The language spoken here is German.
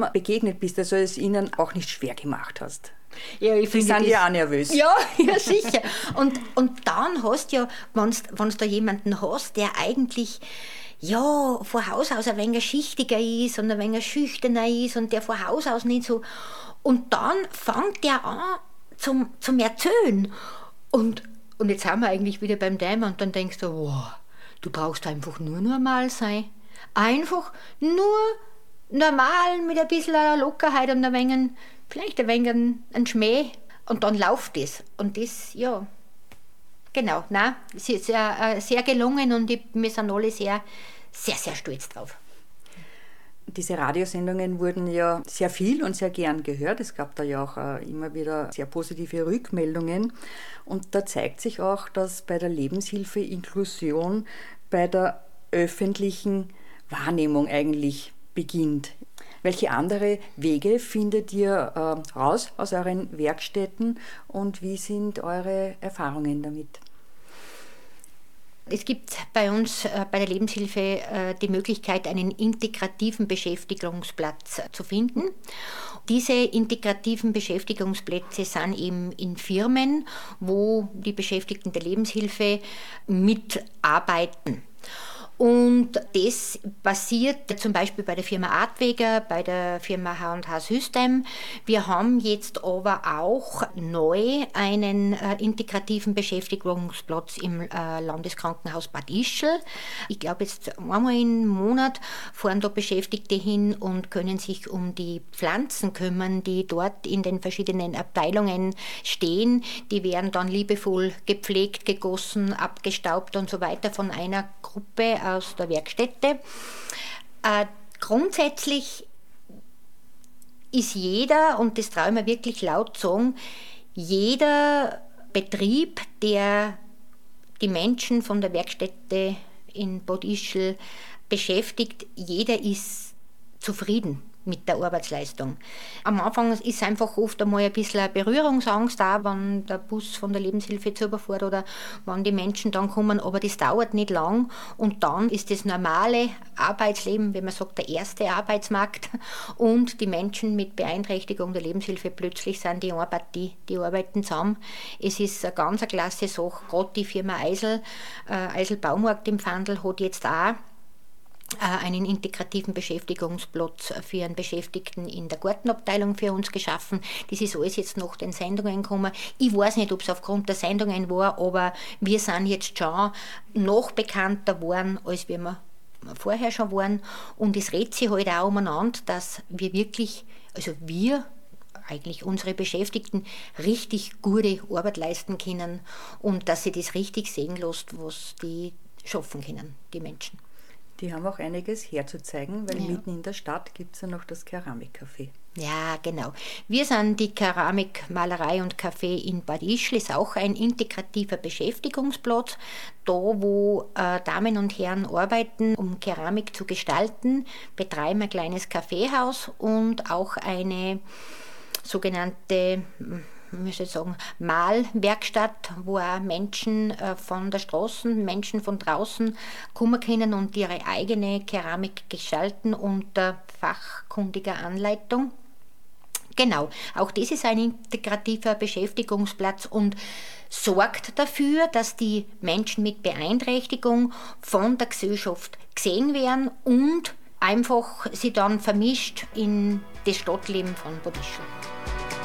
begegnet bist, also es ihnen auch nicht schwer gemacht hast. Ja, ich Die sind ja auch nervös. Ja, ja, sicher. Und dann hast du ja, wenn du da jemanden hast, der eigentlich ja, von Haus aus ein wenig schichtiger ist und ein wenig schüchterner ist und der von Haus aus nicht so. Und dann fängt der an zum Erzählen. Und jetzt sind wir eigentlich wieder beim Thema und dann denkst du, wow, du brauchst einfach nur normal sein. Einfach nur normal mit ein bisschen Lockerheit und vielleicht ein wenig ein Schmäh und dann läuft es. Und das, ja, genau, nein, es ist sehr gelungen und wir sind alle sehr, sehr, sehr stolz drauf. Diese Radiosendungen wurden ja sehr viel und sehr gern gehört. Es gab da ja auch immer wieder sehr positive Rückmeldungen. Und da zeigt sich auch, dass bei der Lebenshilfe Inklusion bei der öffentlichen Wahrnehmung eigentlich beginnt. Welche andere Wege findet ihr raus aus euren Werkstätten und wie sind eure Erfahrungen damit? Es gibt bei uns bei der Lebenshilfe die Möglichkeit, einen integrativen Beschäftigungsplatz zu finden. Diese integrativen Beschäftigungsplätze sind eben in Firmen, wo die Beschäftigten der Lebenshilfe mitarbeiten. Und das passiert zum Beispiel bei der Firma Artweger, bei der Firma H&H System. Wir haben jetzt aber auch neu einen integrativen Beschäftigungsplatz im Landeskrankenhaus Bad Ischl. Ich glaube, jetzt einmal im Monat fahren da Beschäftigte hin und können sich um die Pflanzen kümmern, die dort in den verschiedenen Abteilungen stehen. Die werden dann liebevoll gepflegt, gegossen, abgestaubt und so weiter von einer Gruppe aus der Werkstätte. Grundsätzlich ist jeder, und das traue ich mir wirklich laut sagen, jeder Betrieb, der die Menschen von der Werkstätte in Bad Ischl beschäftigt, jeder ist zufrieden mit der Arbeitsleistung. Am Anfang ist einfach oft einmal ein bisschen eine Berührungsangst da, wenn der Bus von der Lebenshilfe zu überfährt oder wenn die Menschen dann kommen, aber das dauert nicht lang und dann ist das normale Arbeitsleben, wenn man sagt, der erste Arbeitsmarkt und die Menschen mit Beeinträchtigung der Lebenshilfe plötzlich sind die arbeiten zusammen. Es ist eine ganz klasse Sache, gerade die Firma Eisel Baumarkt im Pfandl hat jetzt auch einen integrativen Beschäftigungsplatz für einen Beschäftigten in der Gartenabteilung für uns geschaffen. Das ist alles jetzt nach den Sendungen gekommen. Ich weiß nicht, ob es aufgrund der Sendungen war, aber wir sind jetzt schon noch bekannter geworden, als wir vorher schon waren. Und es redet sich halt auch umeinander, dass wir wirklich, also wir, eigentlich unsere Beschäftigten richtig gute Arbeit leisten können und dass sie das richtig sehen lässt, was die schaffen können, die Menschen. Die haben auch einiges herzuzeigen, weil mitten in der Stadt gibt es ja noch das Keramikcafé. Ja, genau. Wir sind die Keramik, Malerei und Café in Bad Ischl, ist auch ein integrativer Beschäftigungsplatz. Da, wo Damen und Herren arbeiten, um Keramik zu gestalten, betreiben wir ein kleines Kaffeehaus und auch eine sogenannte Malwerkstatt, wo auch Menschen von der Straße, Menschen von draußen kommen können und ihre eigene Keramik gestalten unter fachkundiger Anleitung. Genau, auch das ist ein integrativer Beschäftigungsplatz und sorgt dafür, dass die Menschen mit Beeinträchtigung von der Gesellschaft gesehen werden und einfach sie dann vermischt in das Stadtleben von Bad Ischl.